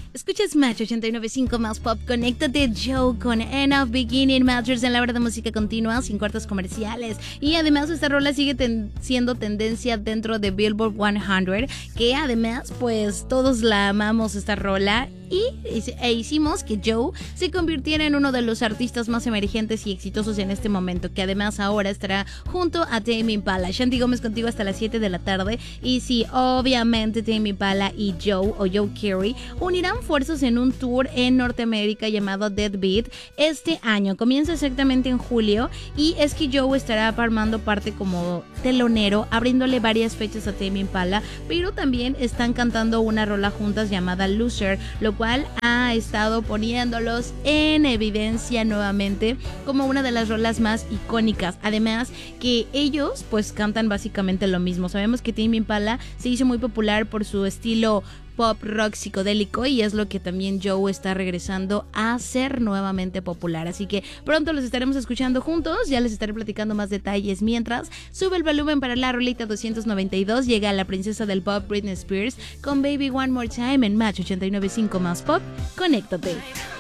Escuchas Match 89.5 más pop. Conéctate Joe con End of Beginning Matters en la hora de música continua sin cortes comerciales. Y además esta rola sigue siendo tendencia dentro de Billboard 100, que además pues todos la amamos esta rola. E hicimos que Joe se convirtiera en uno de los artistas más emergentes y exitosos en este momento, que además ahora estará junto a Tame Impala. Shanti Gómez contigo hasta las 7 de la tarde. Y sí, obviamente Tame Impala y Joe o Joe Carey unirán fuerzas en un tour en Norteamérica llamado Deadbeat este año. Comienza exactamente en julio y es que Joe estará formando parte como telonero, abriéndole varias fechas a Tame Impala, pero también están cantando una rola juntas llamada Loser, lo cual ha estado poniéndolos en evidencia nuevamente como una de las rolas más icónicas. Además que ellos pues cantan básicamente lo mismo. Sabemos que Tame Impala se hizo muy popular por su estilo pop rock psicodélico y es lo que también Joe está regresando a ser nuevamente popular, así que pronto los estaremos escuchando juntos. Ya les estaré platicando más detalles. Mientras, sube el volumen para la rolita 292. Llega la princesa del pop Britney Spears con Baby One More Time en Match 89.5 más pop. Conéctate.